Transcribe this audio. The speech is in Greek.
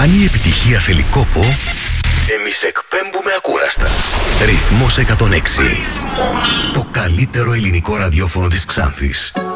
Αν η επιτυχία θέλει κόπο, εμείς εκπέμπουμε ακούραστα. Ρυθμός 106. Το καλύτερο ελληνικό ραδιόφωνο της Ξάνθης.